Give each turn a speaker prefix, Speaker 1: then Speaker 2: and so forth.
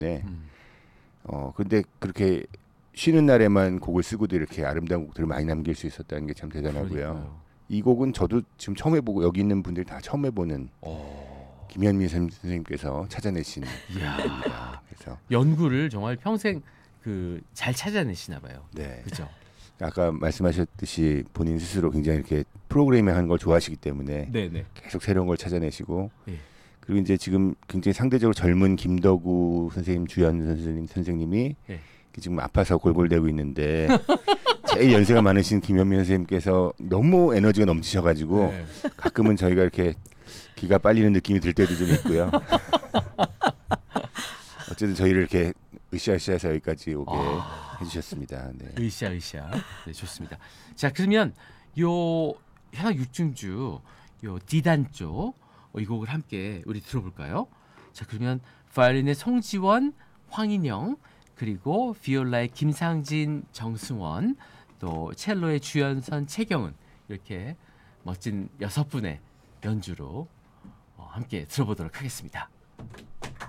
Speaker 1: 네. 근데 그렇게 쉬는 날에만 곡을 쓰고도 이렇게 아름다운 곡들을 많이 남길 수 있었다는 게 참 대단하고요.
Speaker 2: 그러니까요.
Speaker 1: 이 곡은 저도 지금 처음 해보고 여기 있는 분들이 다 처음 해보는 김현미 선생님께서 찾아내신
Speaker 2: 이야.
Speaker 1: 곡입니다. 그래서
Speaker 2: 연구를 정말 평생 잘 찾아내시나 봐요.
Speaker 1: 네.
Speaker 2: 그죠?
Speaker 1: 아까 말씀하셨듯이 본인 스스로 굉장히 이렇게 프로그래밍 하는 걸 좋아하시기 때문에
Speaker 2: 네네.
Speaker 1: 계속 새로운 걸 찾아내시고
Speaker 2: 예.
Speaker 1: 그리고 이제 지금 굉장히 상대적으로 젊은 김덕우 선생님, 주연 선생님이
Speaker 2: 예.
Speaker 1: 지금 아파서 골골대고 있는데 제일 연세가 많으신 김현미 선생님께서 너무 에너지가 넘치셔가지고
Speaker 2: 네.
Speaker 1: 가끔은 저희가 이렇게 기가 빨리는 느낌이 들 때도 좀 있고요. 어쨌든 저희를 이렇게 으쌰으쌰해서 여기까지 오게 해주셨습니다. 네.
Speaker 2: 으쌰으쌰. 네, 좋습니다. 자, 그러면 요 현악 육중주 요 D단조 이 곡을 함께 우리 들어볼까요? 자, 그러면 바이올린의 송지원, 황인영, 그리고 비올라의 김상진, 정승원, 또 첼로의 주연선, 최경은 이렇게 멋진 6분의 연주로 함께 들어보도록 하겠습니다.